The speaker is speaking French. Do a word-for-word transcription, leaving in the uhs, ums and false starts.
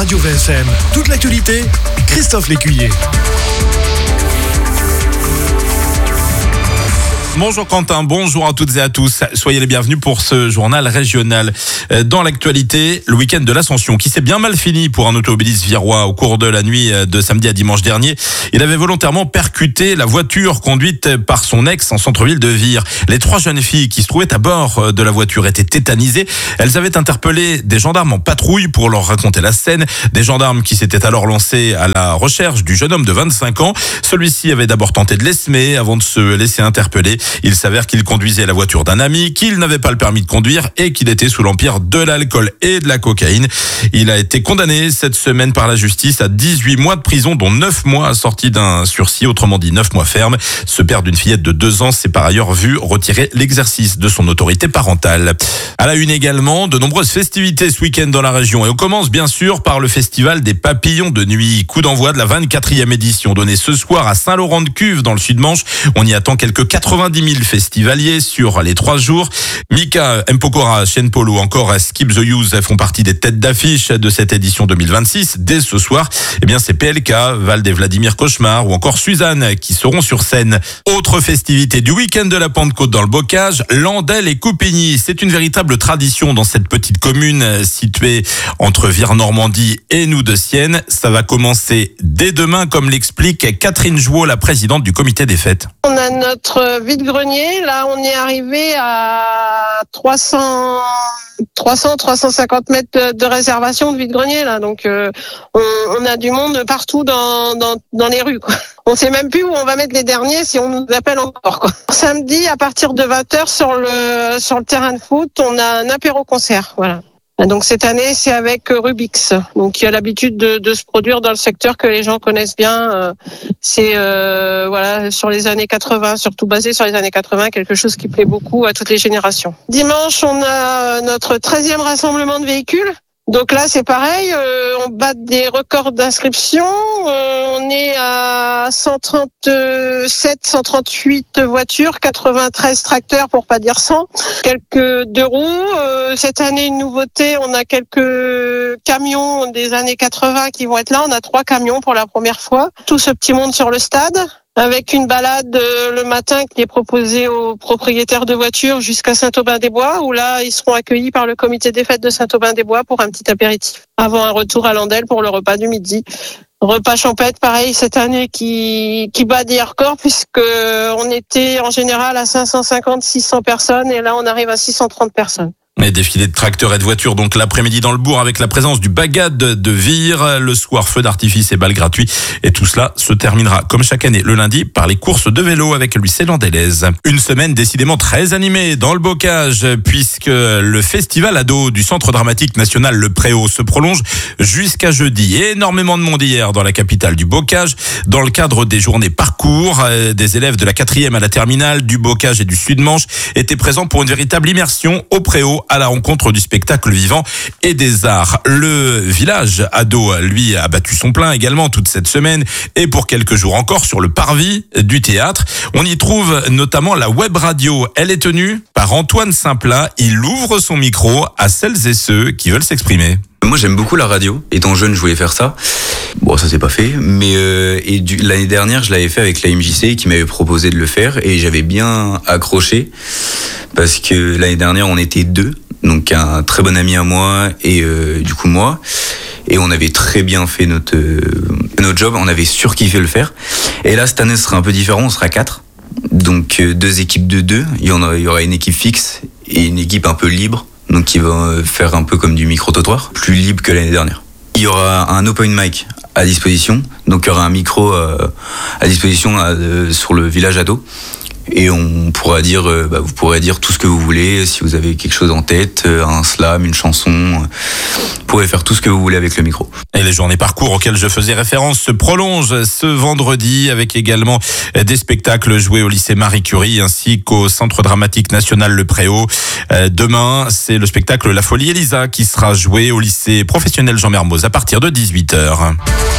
Radio V S M. Toute l'actualité, Christophe Lécuyer. Bonjour Quentin, bonjour à toutes et à tous. Soyez les bienvenus pour ce journal régional. Dans l'actualité, le week-end de l'Ascension qui s'est bien mal fini pour un automobiliste virois au cours de la nuit de samedi à dimanche dernier. Il avait volontairement percuté la voiture conduite par son ex en centre-ville de Vire. Les trois jeunes filles qui se trouvaient à bord de la voiture étaient tétanisées. Elles avaient interpellé des gendarmes en patrouille pour leur raconter la scène. Des gendarmes qui s'étaient alors lancés à la recherche du jeune homme de vingt-cinq ans. Celui-ci avait d'abord tenté de l'esmer avant de se laisser interpeller. Il s'avère qu'il conduisait la voiture d'un ami, qu'il n'avait pas le permis de conduire et qu'il était sous l'empire de l'alcool et de la cocaïne. Il a été condamné cette semaine par la justice à dix-huit mois de prison, dont neuf mois assortis d'un sursis, autrement dit neuf mois ferme. Ce père d'une fillette de deux ans s'est par ailleurs vu retirer l'exercice de son autorité parentale. À la une également, de nombreuses festivités ce week-end dans la région. Et on commence bien sûr par le festival des papillons de nuit. Coup d'envoi de la vingt-quatrième édition donnée ce soir à Saint-Laurent-de-Cuve dans le Sud-Manche. On y attend quelques quatre-vingt-dix mille festivaliers sur les trois jours. Mika, Mpokora, Shenpol ou encore Skip the Use font partie des têtes d'affiche de cette édition deux mille vingt-six. Dès ce soir, eh bien, c'est P L K, Val et Vladimir Cauchemar ou encore Suzanne qui seront sur scène. Autre festivité du week-end de la Pentecôte dans le Bocage, Landel et Coupigny. C'est une véritable tradition dans cette petite commune située entre Vire-Normandie et Noux-de-Sienne. Ça va commencer dès demain, comme l'explique Catherine Jouot, la présidente du comité des fêtes. On a notre vide-grenier. Là, on est arrivé à trois cents, trois cents, trois cent cinquante mètres de réservation de vide-grenier. Là, donc euh, on, on a du monde partout dans dans, dans les rues, quoi. On sait même plus où on va mettre les derniers si on nous appelle encore, quoi. Samedi, à partir de vingt heures sur le sur le terrain de foot, on a un apéro-concert. Voilà. Donc cette année, c'est avec Rubix, donc qui a l'habitude de, de se produire dans le secteur que les gens connaissent bien. C'est euh, voilà, sur les années quatre-vingts, surtout basé sur les années quatre-vingts, quelque chose qui plaît beaucoup à toutes les générations. Dimanche, on a notre treizième rassemblement de véhicules. Donc là, c'est pareil, euh, on bat des records d'inscription. Euh, on est à cent trente-sept, cent trente-huit voitures, quatre-vingt-treize tracteurs pour pas dire cent, quelques deux roues. Euh, cette année, une nouveauté, on a quelques camions des années quatre-vingts qui vont être là. On a trois camions pour la première fois. Tout ce petit monde sur le stade, avec une balade euh, le matin qui est proposée aux propriétaires de voitures jusqu'à Saint-Aubin-des-Bois, où là, ils seront accueillis par le comité des fêtes de Saint-Aubin-des-Bois pour un petit apéritif, avant un retour à Landel pour le repas du midi. Repas champêtre, pareil, cette année qui qui bat des records, puisque on était en général à cinq cent cinquante, six cents personnes, et là, on arrive à six cent trente personnes. Et défilé de tracteurs et de voitures donc l'après-midi dans le bourg avec la présence du Bagad de Vire. Le soir, feu d'artifice et balles gratuits. Et tout cela se terminera comme chaque année le lundi par les courses de vélo avec le lycée Landelaise. Une semaine décidément très animée dans le Bocage puisque le festival ado du Centre dramatique national Le Préau se prolonge jusqu'à jeudi. Énormément de monde hier dans la capitale du Bocage dans le cadre des journées parcours. Des élèves de la quatrième à la terminale du Bocage et du Sud-Manche étaient présents pour une véritable immersion au Préau à la rencontre du spectacle vivant et des arts. Le village ado, lui, a battu son plein également toute cette semaine et pour quelques jours encore sur le parvis du théâtre. On y trouve notamment la web radio. Elle est tenue par Antoine Saint-Plat. Il ouvre son micro à celles et ceux qui veulent s'exprimer. Moi, j'aime beaucoup la radio. Étant jeune, je voulais faire ça. Bon, ça s'est pas fait. Mais euh, et du, l'année dernière, je l'avais fait avec la M J C qui m'avait proposé de le faire et j'avais bien accroché parce que l'année dernière, on était deux, donc un très bon ami à moi et euh, du coup moi, et on avait très bien fait notre euh, notre job. On avait surkiffé le faire. Et là, cette année, ce sera un peu différent. On sera quatre, donc euh, deux équipes de deux. Il y en a, il y aura une équipe fixe et une équipe un peu libre. Donc qui va faire un peu comme du micro-trottoir, plus libre que l'année dernière. Il y aura un open mic à disposition, donc il y aura un micro euh, à disposition euh, sur le village ado. Et on pourra dire, euh, bah, vous pourrez dire tout ce que vous voulez, si vous avez quelque chose en tête, euh, un slam, une chanson, euh, vous pourrez faire tout ce que vous voulez avec le micro. Et les journées parcours auxquelles je faisais référence se prolongent ce vendredi avec également des spectacles joués au lycée Marie Curie ainsi qu'au Centre dramatique national Le Préau. Euh, demain, c'est le spectacle La Folie Elisa qui sera joué au lycée professionnel Jean Mermoz à partir de dix-huit heures.